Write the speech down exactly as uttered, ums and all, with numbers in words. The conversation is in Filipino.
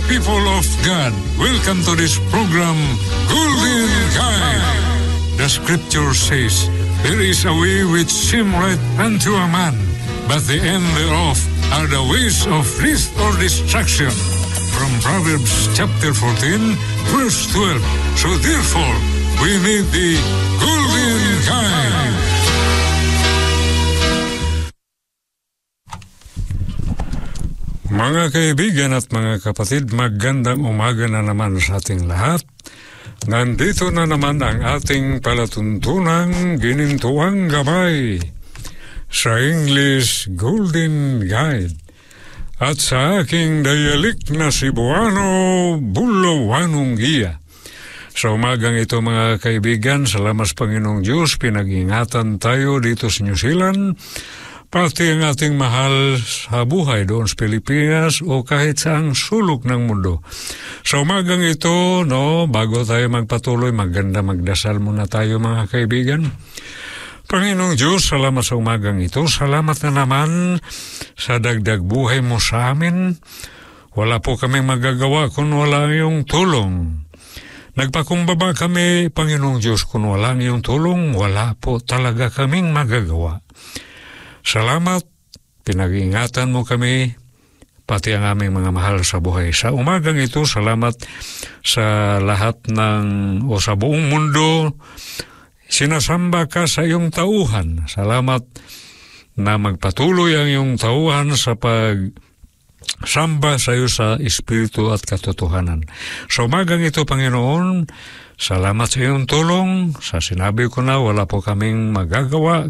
people of God, welcome to this program, Golden Guide. The scripture says, there is a way which seem right unto a man, but the end thereof are the ways of death or destruction. From Proverbs chapter fourteen, verse twelve. So therefore, we need the Golden Guide. Mga kaibigan at mga kapatid, magandang umaga na naman sa ating lahat. Nandito na naman ang ating palatuntunang ginintuang gabay, sa English Golden Guide, at sa aking dialect na Cebuano, Bulawanong Giya. Sa umagang ito mga kaibigan, salamat Panginoong Diyos, pinag-ingatan tayo dito sa New Zealand, pati ang ating mahal sa buhay doon sa Pilipinas o kahit saang sulok ng mundo. Sa umagang ito, no, bago tayo magpatuloy, maganda magdasal muna tayo mga kaibigan. Panginoong Diyos, salamat sa umagang ito. Salamat na naman sa dagdag buhay mo sa amin. Wala po kaming magagawa kung wala iyong tulong. Nagpakumbaba kami, Panginoong Diyos, kung wala iyong tulong, wala po talaga kaming magagawa. Salamat, pinag-iingatan mo kami, pati ang aming mga mahal sa buhay. Sa umagang ito, salamat sa lahat ng, o sa buong mundo, sinasamba ka sa iyong tauhan. Salamat na magpatuloy ang iyong tauhan sa pagsamba sa iyo sa Espiritu at katotohanan. Sa umagang ito, Panginoon, salamat sa iyong tulong. Sa sinabi ko na, wala po kaming magagawa